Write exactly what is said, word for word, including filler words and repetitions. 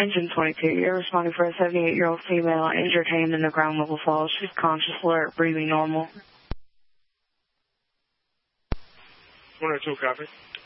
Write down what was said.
Engine twenty-two, you're responding for a seventy-eight-year-old female injured hand in the ground level fall. She's conscious, alert, breathing normal. one oh two, copy.